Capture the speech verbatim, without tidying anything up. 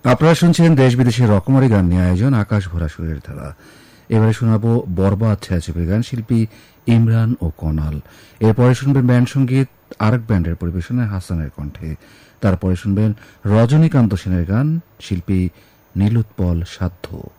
আপনারা শুনছেন দেশ বিদেশের রকমারি গান নিয়ে আয়োজন আকাশ ভরা সুরের ধারা। এবারে শোনাবো বরবাদ ছায়াছবির গান, শিল্পী ইমরান ও কনাল। এরপরে শুনবেন ব্যান্ড সঙ্গীত, আরেক ব্যান্ডের পরিবেশনায় হাসানের কণ্ঠে। তারপরে শুনবেন রজনীকান্ত সেনের গান, শিল্পী নীলোৎপল সাধ্য।